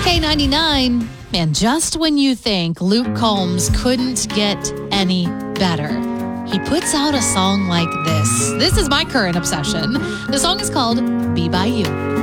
K99. And just when you think Luke Combs couldn't get any better, he puts out a song like this. This is my current obsession. The song is called Be By You.